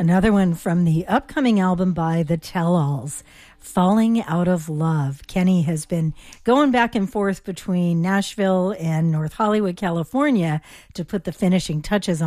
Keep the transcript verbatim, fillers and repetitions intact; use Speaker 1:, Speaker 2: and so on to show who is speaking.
Speaker 1: Another one from the upcoming album by The Tell-Alls, Falling Out of Love. Kenny has been going back and forth between Nashville and North Hollywood, California to put the finishing touches on